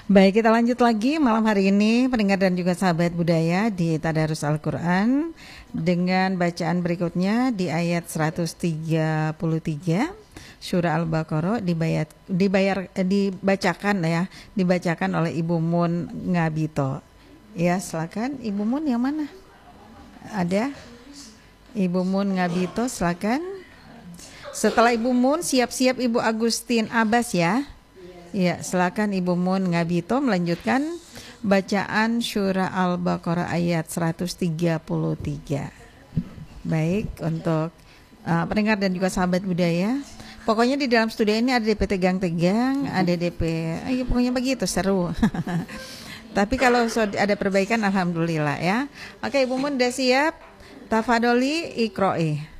Baik, kita lanjut lagi malam hari ini pendengar dan juga sahabat budaya di Tadarus Al-Quran dengan bacaan berikutnya di ayat 133 Surah Al-Baqarah dibacakan oleh Ibu Mun Ngabito. Ya, silakan Ibu Mun, yang mana? Ada? Ibu Mun Ngabito, silakan. Setelah Ibu Mun, siap-siap Ibu Agustin Abbas ya. Ya, silakan Ibu Mun Ngabito melanjutkan bacaan Surah Al-Baqarah ayat 133. Baik, untuk pendengar dan juga sahabat budaya. Pokoknya di dalam studio ini ada DP tegang-tegang, ada DP, pokoknya begitu seru. Tapi kalau ada perbaikan, alhamdulillah ya. Oke, Ibu Mun udah siap? Tafadoli Iqro'i.